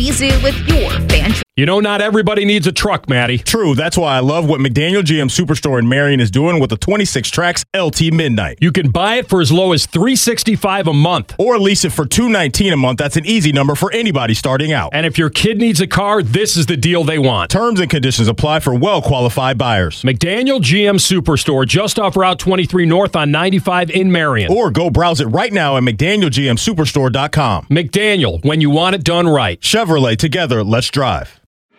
easy with your fan. You know, not everybody needs a truck, Matty. True. That's why I love what McDaniel GM Superstore in Marion is doing with the 26 tracks LT Midnight. You can buy it for as low as $365 a month. Or lease it for $219 a month. That's an easy number for anybody starting out. And if your kid needs a car, this is the deal they want. Terms and conditions apply for well-qualified buyers. McDaniel GM Superstore, just off Route 23 North on 95 in Marion. Or go browse it right now at McDanielGMSuperstore.com. McDaniel, when you want it done right. Chevrolet, together, let's drive.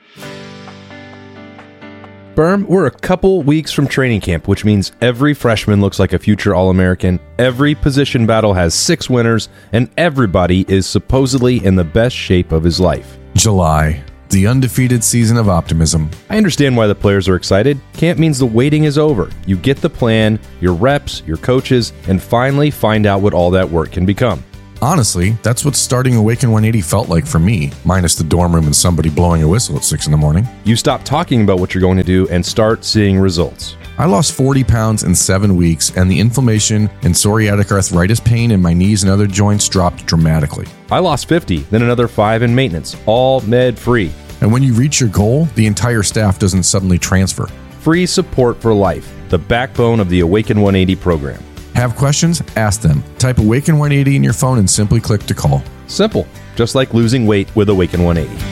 Berm, we're a couple weeks from training camp, which means every freshman looks like a future All-American, every position battle has 6 winners, and everybody is supposedly in the best shape of his life. July, the undefeated season of optimism. I understand why the players are excited. Camp means the waiting is over. You get the plan, your reps, your coaches, and finally find out what all that work can become. Honestly, that's what starting Awaken 180 felt like for me, minus the dorm room and somebody blowing a whistle at 6 in the morning. You stop talking about what you're going to do and start seeing results. I lost 40 pounds in 7 weeks, and the inflammation and psoriatic arthritis pain in my knees and other joints dropped dramatically. I lost 50, then another 5 in maintenance, all med-free. And when you reach your goal, the entire staff doesn't suddenly transfer. Free support for life, the backbone of the Awaken 180 program. Have questions? Ask them. Type Awaken 180 in your phone and simply click to call. Simple, just like losing weight with Awaken 180.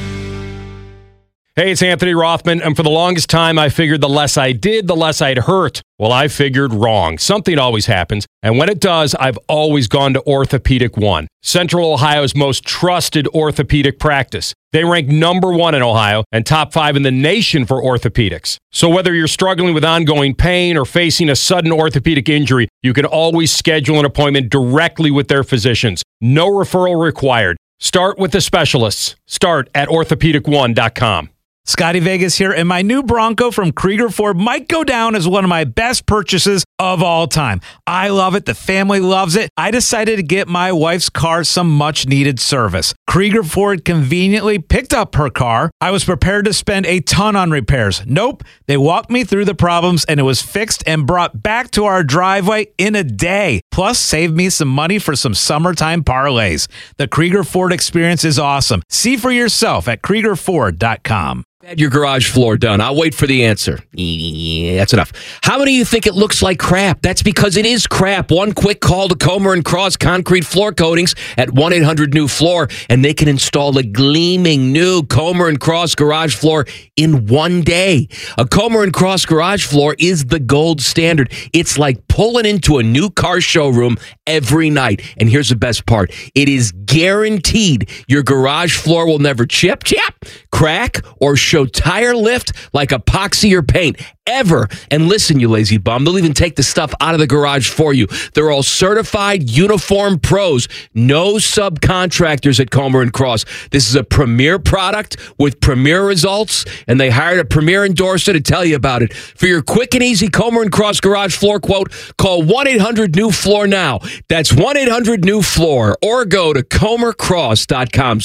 Hey, it's Anthony Rothman, and for the longest time, I figured the less I did, the less I'd hurt. Well, I figured wrong. Something always happens, and when it does, I've always gone to Orthopedic One, Central Ohio's most trusted orthopedic practice. They rank number 1 in Ohio and top 5 in the nation for orthopedics. So whether you're struggling with ongoing pain or facing a sudden orthopedic injury, you can always schedule an appointment directly with their physicians. No referral required. Start with the specialists. Start at orthopedic1.com. Scotty Vegas here, and my new Bronco from Krieger Ford might go down as one of my best purchases of all time. I love it. The family loves it. I decided to get my wife's car some much-needed service. Krieger Ford conveniently picked up her car. I was prepared to spend a ton on repairs. Nope. They walked me through the problems, and it was fixed and brought back to our driveway in a day. Plus, saved me some money for some summertime parlays. The Krieger Ford experience is awesome. See for yourself at KriegerFord.com. Had your garage floor done. I'll wait for the answer. Yeah, that's enough. How many of you think it looks like crap? That's because it is crap. One quick call to Comer and Cross Concrete Floor Coatings at 1-800-NEW-FLOOR, and they can install a gleaming new Comer and Cross garage floor in one day. A Comer and Cross garage floor is the gold standard. It's like pulling into a new car showroom every night. And here's the best part. It is guaranteed your garage floor will never chip, crack, or show tire lift like epoxy or paint ever. And listen, you lazy bum, they'll even take the stuff out of the garage for you. They're all certified uniform pros, no subcontractors at Comer and Cross. This is a premier product with premier results, and they hired a premier endorser to tell you about it. For your quick and easy Comer and Cross garage floor quote, call 1-800-NEW-FLOOR now. That's 1-800-NEW-FLOOR, or go to ComerCross.com,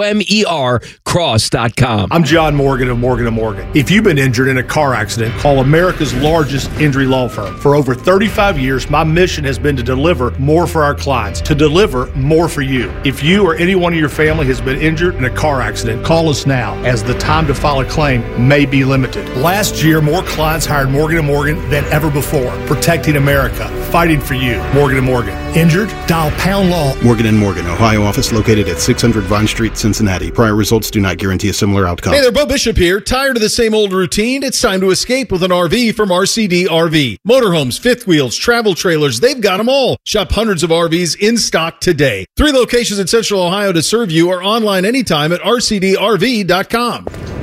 COMER Cross.com. I'm John Morgan of Morgan & Morgan. If you've been injured in a car accident, call America's largest injury law firm. For over 35 years, my mission has been to deliver more for our clients, to deliver more for you. If you or anyone in your family has been injured in a car accident, call us now, as the time to file a claim may be limited. Last year, more clients hired Morgan & Morgan than ever before, protecting America, fighting for you. Morgan & Morgan. Injured? Dial pound law. Morgan & Morgan, Ohio office located at 600 Vine Street, Cincinnati. Prior results do not guarantee a similar outcome. Hey there, Bo Bishop here. Tired of the same old routine? It's time to escape with an RV from RCD RV. Motorhomes, fifth wheels, travel trailers, they've got them all. Shop hundreds of RVs in stock today. 3 locations in Central Ohio to serve you, or online anytime at rcdrv.com.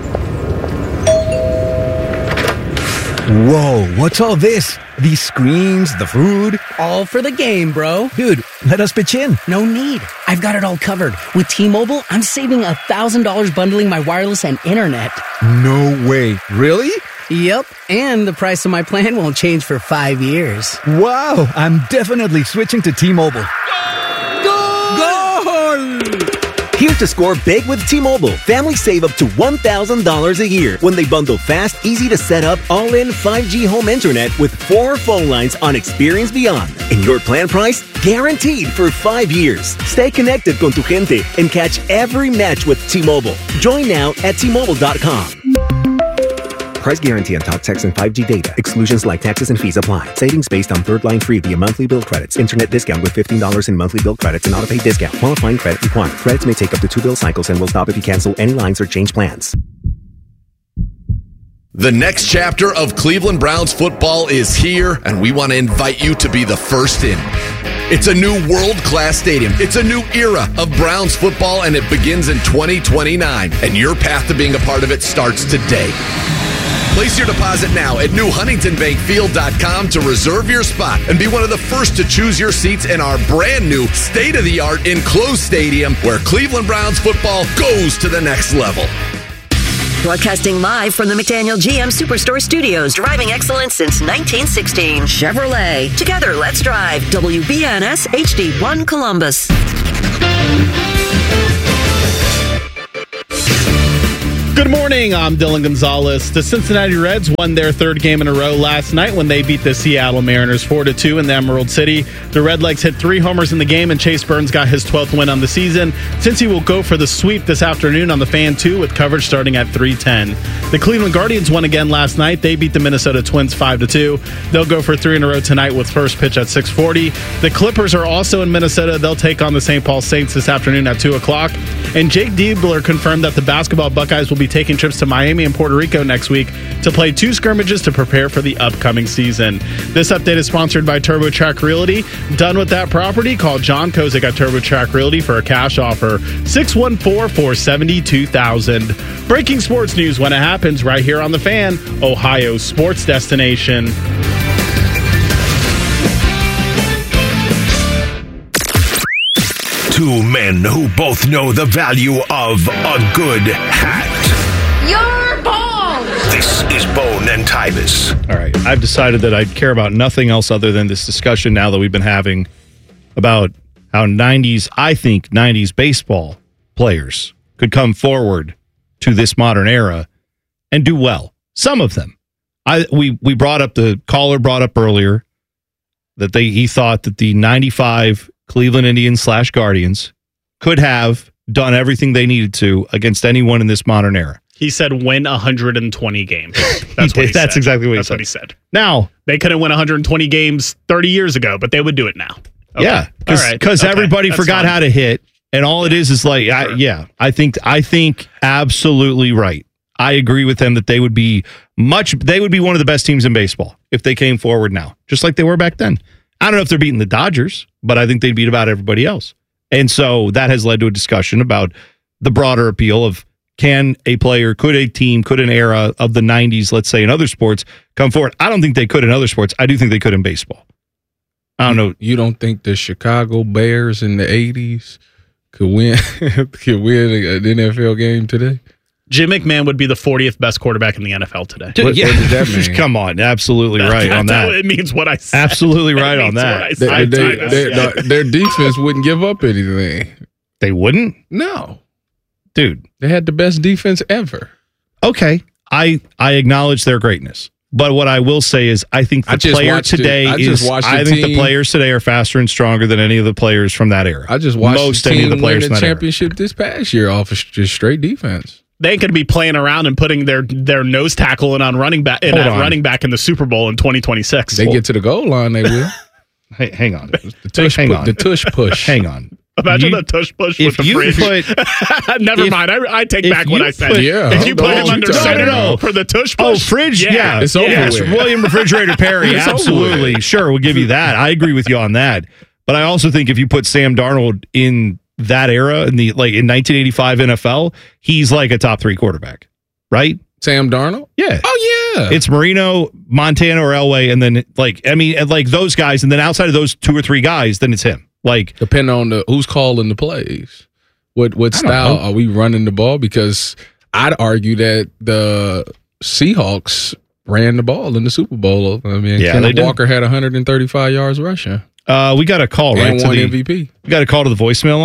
Whoa, what's all this? These screens, the food? All for the game, bro. Dude, let us pitch in. No need. I've got it all covered. With T-Mobile, I'm saving $1,000 bundling my wireless and internet. No way. Really? Yep, and the price of my plan won't change for 5 years. Wow, I'm definitely switching to T-Mobile. Goal! Here to score big with T-Mobile. Families save up to $1,000 a year when they bundle fast, easy to set up, all-in 5G home internet with 4 phone lines on Experience Beyond. And your plan price? Guaranteed for 5 years. Stay connected con tu gente and catch every match with T-Mobile. Join now at T-Mobile.com. Price guarantee on talk, text, and 5G data. Exclusions like taxes and fees apply. Savings based on third line free via monthly bill credits. Internet discount with $15 in monthly bill credits and auto-pay discount. Qualifying credit required. Credits may take up to 2 bill cycles and will stop if you cancel any lines or change plans. The next chapter of Cleveland Browns football is here, and we want to invite you to be the first in. It's a new world-class stadium. It's a new era of Browns football, and it begins in 2029. And your path to being a part of it starts today. Place your deposit now at newhuntingtonbankfield.com to reserve your spot and be one of the first to choose your seats in our brand new state-of-the-art enclosed stadium where Cleveland Browns football goes to the next level. Broadcasting live from the McDaniel GM Superstore Studios. Driving excellence since 1916. Chevrolet. Together, let's drive. WBNS HD1 Columbus. Good morning, I'm Dylan Gonzalez. The Cincinnati Reds won their third game in a row last night when they beat the Seattle Mariners 4-2 in the Emerald City. The Redlegs hit 3 homers in the game, and Chase Burns got his 12th win on the season. Cincy will go for the sweep this afternoon on the Fan 2 with coverage starting at 3:10. The Cleveland Guardians won again last night. They beat the Minnesota Twins 5-2. They'll go for 3 in a row tonight with first pitch at 6:40. The Clippers are also in Minnesota. They'll take on the St. Paul Saints this afternoon at 2 o'clock. And Jake Diebler confirmed that the basketball Buckeyes will be taking trips to Miami and Puerto Rico next week to play 2 scrimmages to prepare for the upcoming season. This update is sponsored by TurboTrack Realty. Done with that property? Call John Kozik at TurboTrack Realty for a cash offer. 614-472-2000. Breaking sports news when it happens right here on The Fan, Ohio's sports destination. Two men who both know the value of a good hat. You're bald! This is Bone and Tyvis. All right. I've decided that I care about nothing else other than this discussion now that we've been having about how 90s baseball players could come forward to this modern era and do well. Some of them. We brought up, the caller brought up earlier that he thought that the 95 Cleveland Indians / Guardians could have done everything they needed to against anyone in this modern era. He said win 120 games. That's what he said. That's exactly what he said. That's what he said. Now, they couldn't win 120 games 30 years ago, but they would do it now. Okay. Yeah, because everybody forgot how to hit, and all it is like, sure. I think absolutely right. I agree with them that they would be one of the best teams in baseball if they came forward now, just like they were back then. I don't know if they're beating the Dodgers, but I think they'd beat about everybody else. And so that has led to a discussion about the broader appeal of could a team, could an era of the 90s, let's say in other sports, come forward? I don't think they could in other sports. I do think they could in baseball. I don't know. You don't think the Chicago Bears in the 80s could win an NFL game today? Jim McMahon would be the 40th best quarterback in the NFL today. What does that mean? Come on, absolutely right on that. It means what I said. Absolutely right on that. Their defense wouldn't give up anything. They wouldn't? No. Dude. They had the best defense ever. Okay. I acknowledge their greatness. But what I will say is I think the players today are faster and stronger than any of the players from that era. I just watched the team win the championship this past year off of just straight defense. They ain't going to be playing around and putting their nose tackle in on running back in the Super Bowl in 2026. They get to the goal line, they will. Hey, hang on. The tush push. Hang on. Imagine the tush push with the fridge. Never mind. I take back what I said. If you put him under center for the tush push. Oh, fridge? Yeah. It's over with. William Refrigerator Perry. Absolutely. Sure, we'll give you that. I agree with you on that. But I also think if you put Sam Darnold in that era, in 1985 NFL, he's like a top 3 quarterback, right? Sam Darnold? Yeah. Oh, yeah. It's Marino, Montana, or Elway, and then those guys, and then outside of those 2 or 3 guys, then it's him. Like, depending on who's calling the plays. What style are we running the ball? Because I'd argue that the Seahawks ran the ball in the Super Bowl. I mean, Kenneth Walker had 135 yards rushing. We got a call, right? And won MVP. We got a call to the voicemail line.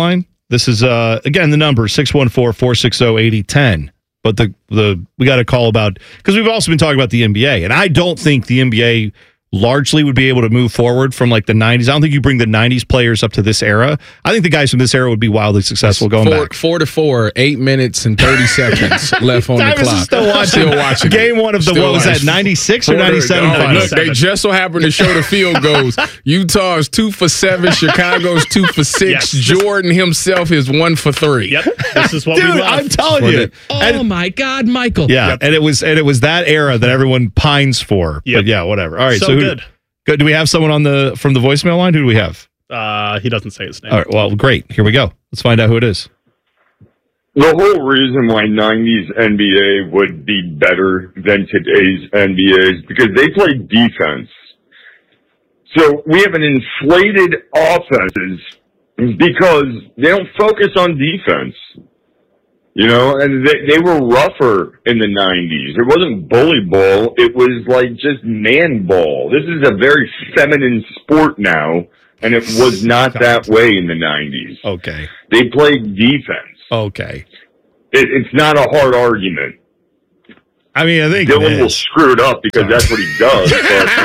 This is, again, the number 614-460-8010. But we got a call about, because we've also been talking about the NBA, and I don't think the NBA largely would be able to move forward from like the 90s. I don't think you bring the 90s players up to this era. I think the guys from this era would be wildly successful going back. 4-4, 8 minutes and 30 seconds left on the clock. Still watching game one of the, what was that, 96 or 97? Look, they just so happened to show the field goals. Utah is 2 for 7. Chicago's 2 for 6. Yes. Jordan himself is 1 for 3. Yep. This is what Dude, we love. I'm telling you. Oh, my God, Michael. Yeah, and it was that era that everyone pines for. Yep. But yeah, whatever. All right, so good. Do we have someone from the voicemail line? Who do we have? He doesn't say his name. All right, well, great. Here we go. Let's find out who it is. The whole reason why 90s NBA would be better than today's NBA is because they play defense. So we have an inflated offenses because they don't focus on defense. You know, and they were rougher in the 90s. It wasn't bully ball. It was like just man ball. This is a very feminine sport now, and it was not that way in the 90s. Okay. They played defense. Okay. It's not a hard argument. I mean, I think Dylan will screw it up because that's what he does. But,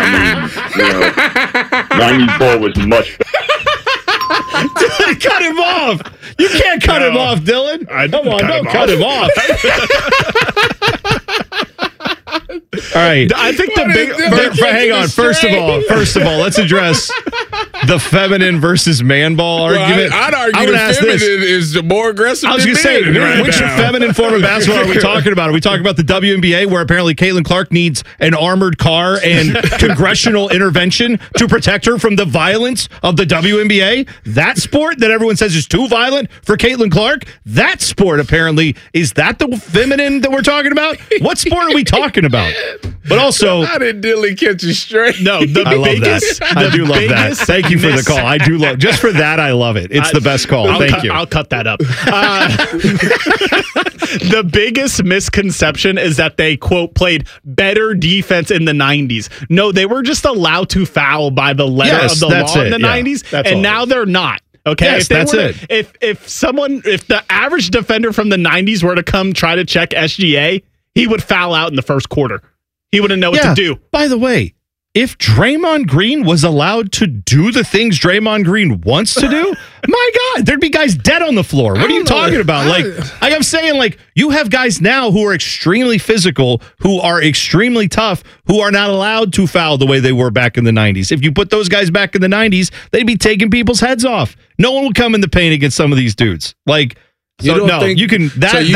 I mean, 90s ball was much better. Dude, cut him off. You can't cut him off, Dylan. Come on, don't cut him off. All right. I think the big. Hang on. First of all, let's address the feminine versus man ball argument. I'd argue the feminine is the more aggressive. I was going to say, which feminine form of basketball are we talking about? Are we talking about the WNBA, where apparently Caitlin Clark needs an armored car and congressional intervention to protect her from the violence of the WNBA? That sport that everyone says is too violent for Caitlin Clark? That sport, apparently, is that the feminine that we're talking about? What sport are we talking about? But also, how did Dylan catch you straight? No, I love that. I do love that. Thank you for the call. I do love just for that. I love it. It's the best call. Thank you. I'll cut that up. The biggest misconception is that they, quote, played better defense in the 90s. No, they were just allowed to foul by the letter of the law in the 90s, and now they're not. Okay, yes, that's it. If the average defender from the 90s were to come try to check SGA, he would foul out in the first quarter. He wouldn't know what to do. By the way, if Draymond Green was allowed to do the things Draymond Green wants to do, my God, there'd be guys dead on the floor. What are you talking about? I'm saying, you have guys now who are extremely physical, who are extremely tough, who are not allowed to foul the way they were back in the 90s. If you put those guys back in the 90s, they'd be taking people's heads off. No one would come in the paint against some of these dudes. So whole argument.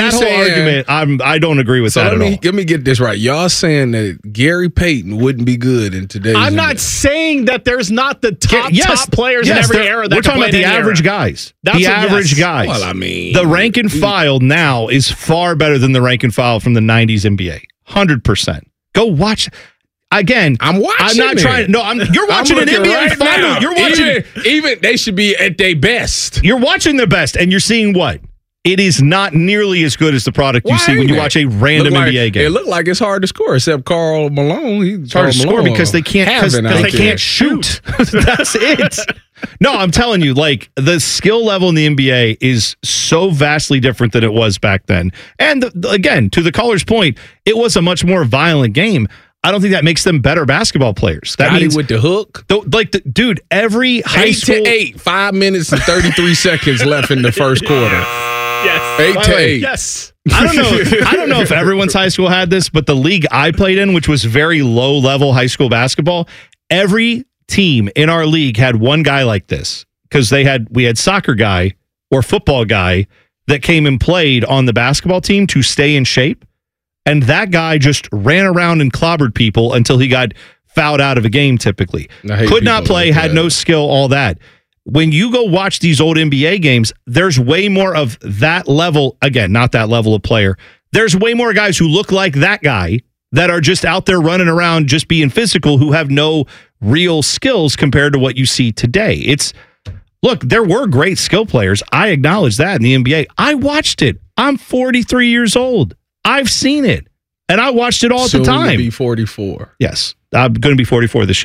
I don't agree with that at all. Let me get this right. Y'all saying that Gary Payton wouldn't be good in today's I'm not saying that there's not the top players in every era. We're talking about the average guys. The average guys. Well, I mean, the rank and file now is far better than the rank and file from the 90s NBA. 100%. Go watch. Again, I'm watching. I'm not trying. No, you're watching an NBA final. You're watching. Even they should be at their best. You're watching their best, and you're seeing what? It is not nearly as good as the product you see when you watch a random NBA game. It looked like it's hard to score, except Karl Malone. It's hard to score because they can't shoot. That's it. No, I'm telling you, the skill level in the NBA is so vastly different than it was back then. And again, to the caller's point, it was a much more violent game. I don't think that makes them better basketball players. That means with the hook, dude. Every high school 8-8, 5 minutes and 33 seconds left in the first quarter. Yes, 8-8. Yes. I don't know if everyone's high school had this, but the league I played in, which was very low level high school basketball, every team in our league had one guy like this because we had soccer guy or football guy that came and played on the basketball team to stay in shape. And that guy just ran around and clobbered people until he got fouled out of a game, typically. Could not play, had no skill, all that. When you go watch these old NBA games, there's way more of that level. Again, not that level of player. There's way more guys who look like that guy that are just out there running around, just being physical, who have no real skills compared to what you see today. Look, there were great skill players. I acknowledge that in the NBA. I watched it. I'm 43 years old. I've seen it. And I watched it all at the time. Soon to be 44. Yes. I'm going to be 44 this year.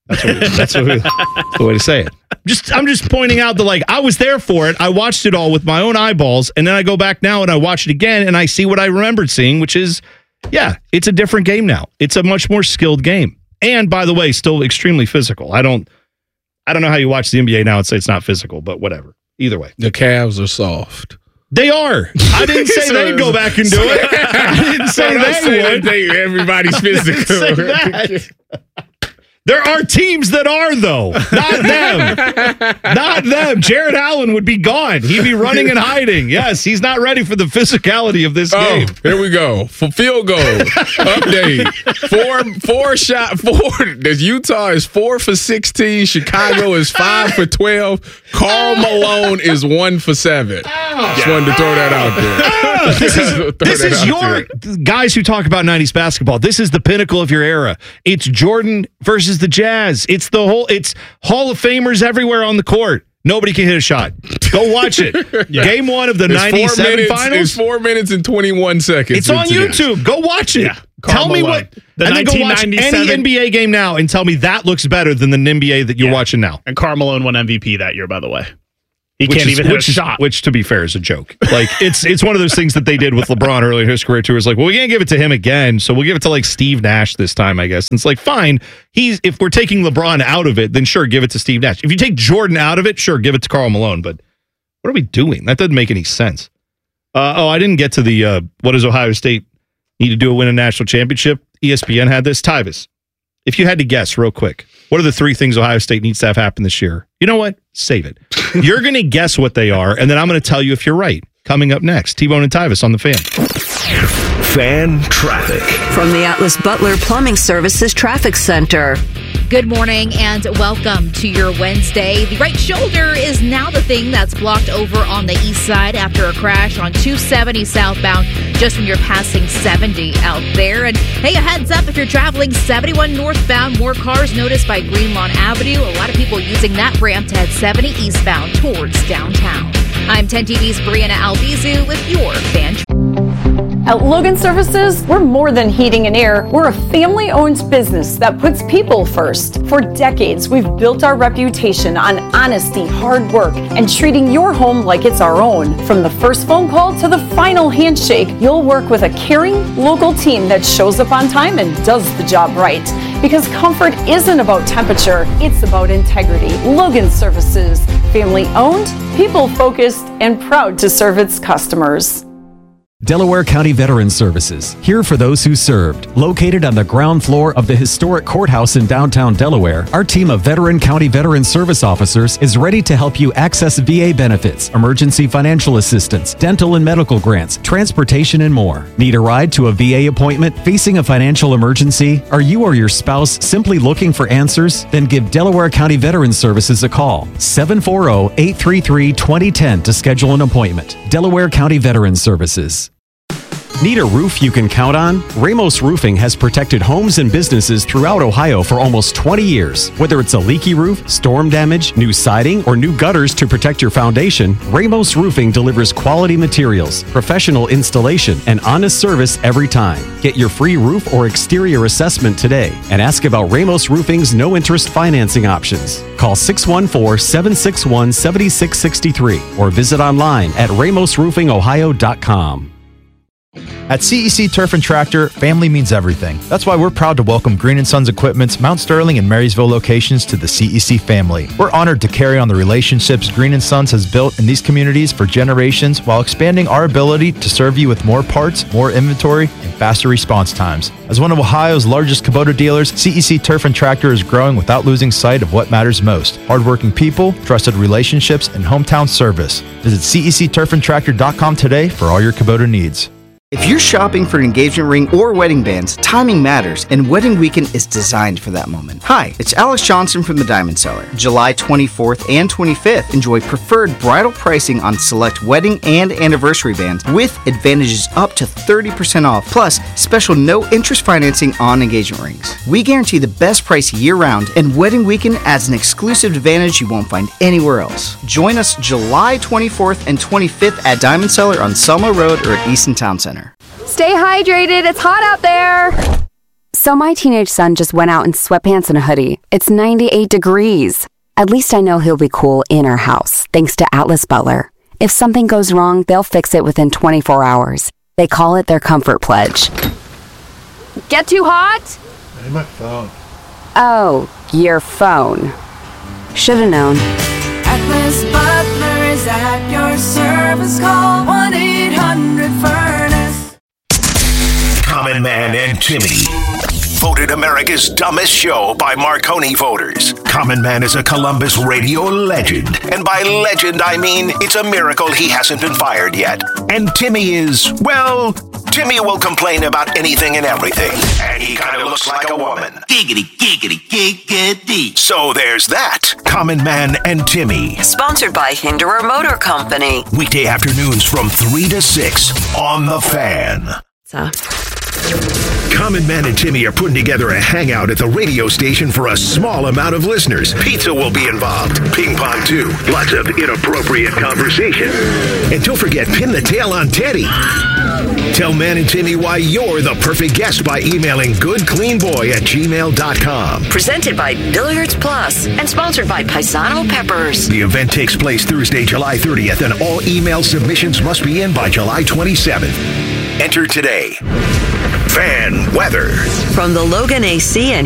That's the way to say it. I'm just pointing out that, I was there for it. I watched it all with my own eyeballs, and then I go back now and I watch it again, and I see what I remembered seeing, which is, it's a different game now. It's a much more skilled game. And, by the way, still extremely physical. I don't know how you watch the NBA now and say it's not physical, but whatever. Either way. The calves are soft. They are. I didn't say they'd go back and do it. I didn't say they would. Everybody's physical. I didn't say that. There are teams that are, though. Not them. Not them. Jared Allen would be gone. He'd be running and hiding. Yes, he's not ready for the physicality of this game. Here we go. For field goal. Update. The Utah is 4 for 16. Chicago is 5 for 12. Karl Malone is 1 for 7. Just wanted to throw that out there. This is your guys who talk about 90s basketball. This is the pinnacle of your era. It's Jordan versus the Jazz. It's Hall of Famers everywhere on the court. Nobody can hit a shot. Go watch it. Game 1 of the 97 finals. It's 4 minutes and 21 seconds. It's on YouTube. Go watch it. Yeah. Tell me what. And then go watch any NBA game now and tell me that looks better than the NBA that you're watching now. And Karl Malone won MVP that year, by the way. He can't even hit a shot. Which, to be fair, is a joke. It's one of those things that they did with LeBron early in his career, too. It's like, well, we can't give it to him again, so we'll give it to, Steve Nash this time, I guess. And it's like, fine. If we're taking LeBron out of it, then sure, give it to Steve Nash. If you take Jordan out of it, sure, give it to Karl Malone. But what are we doing? That doesn't make any sense. I didn't get to the what does Ohio State need to do to win a national championship? ESPN had this. Tyvis, if you had to guess real quick, what are the 3 things Ohio State needs to have happen this year? You know what? Save it. You're going to guess what they are, and then I'm going to tell you if you're right. Coming up next, T-Bone and Tyvis on The Fan. Fan traffic. From the Atlas Butler Plumbing Services Traffic Center. Good morning and welcome to your Wednesday. The right shoulder is now the thing that's blocked over on the east side after a crash on 270 southbound just when you're passing 70 out there. And hey, a heads up if you're traveling 71 northbound, more cars noticed by Greenlawn Avenue. A lot of people using that ramp to head 70 eastbound towards downtown. I'm 10 TV's Brianna Albizu with your Fan. At Logan Services, we're more than heating and air. We're a family-owned business that puts people first. For decades, we've built our reputation on honesty, hard work, and treating your home like it's our own. From the first phone call to the final handshake, you'll work with a caring, local team that shows up on time and does the job right. Because comfort isn't about temperature, it's about integrity. Logan Services, family-owned, people-focused, and proud to serve its customers. Delaware County Veterans Services, here for those who served. Located on the ground floor of the historic courthouse in downtown Delaware, our team of Veteran County Veterans Service officers is ready to help you access VA benefits, emergency financial assistance, dental and medical grants, transportation, and more. Need a ride to a VA appointment? Facing a financial emergency? Are you or your spouse simply looking for answers? Then give Delaware County Veterans Services a call. 740-833-2010 to schedule an appointment. Delaware County Veterans Services. Need a roof you can count on? Ramos Roofing has protected homes and businesses throughout Ohio for almost 20 years. Whether it's a leaky roof, storm damage, new siding, or new gutters to protect your foundation, Ramos Roofing delivers quality materials, professional installation, and honest service every time. Get your free roof or exterior assessment today and ask about Ramos Roofing's no-interest financing options. Call 614-761-7663 or visit online at ramosroofingohio.com. At CEC Turf and Tractor, family means everything. That's why we're proud to welcome Green & Sons Equipment's Mount Sterling and Marysville locations to the CEC family. We're honored to carry on the relationships Green & Sons has built in these communities for generations while expanding our ability to serve you with more parts, more inventory, and faster response times. As one of Ohio's largest Kubota dealers, CEC Turf and Tractor is growing without losing sight of what matters most: hardworking people, trusted relationships, and hometown service. Visit CECTurfandTractor.com today for all your Kubota needs. If you're shopping for an engagement ring or wedding bands, timing matters, and Wedding Weekend is designed for that moment. Hi, it's Alex Johnson from the Diamond Seller. July 24th and 25th, enjoy preferred bridal pricing on select wedding and anniversary bands with advantages up to 30% off, plus special no-interest financing on engagement rings. We guarantee the best price year-round, and Wedding Weekend adds an exclusive advantage you won't find anywhere else. Join us July 24th and 25th at Diamond Seller on Selma Road or at Easton Town Center. Stay hydrated. It's hot out there. So my teenage son just went out in sweatpants and a hoodie. It's 98 degrees. At least I know he'll be cool in our house, thanks to Atlas Butler. If something goes wrong, they'll fix it within 24 hours. They call it their comfort pledge. Get too hot? Hey, my phone. Oh, your phone. Should've known. Atlas Butler is at your service. Call 1-800-FURNACE. Common Man and Timmy. Voted America's dumbest show by Marconi voters. Common Man is a Columbus radio legend. And by legend, I mean it's a miracle he hasn't been fired yet. And Timmy is, well, Timmy will complain about anything and everything. And he kind of looks like a woman. Giggity, giggity, giggity. So there's that. Common Man and Timmy. Sponsored by Hinderer Motor Company. Weekday afternoons from 3 to 6 on The Fan. Common Man and Timmy are putting together a hangout at the radio station for a small amount of listeners. Pizza will be involved. Ping pong, too. Lots of inappropriate conversation. And don't forget, pin the tail on Teddy. Tell Man and Timmy why you're the perfect guest by emailing goodcleanboy@gmail.com. Presented by Billiards Plus and sponsored by Paisano Peppers. The event takes place Thursday, July 30th, and all email submissions must be in by July 27th. Enter today. Fan weather. From the Logan AC and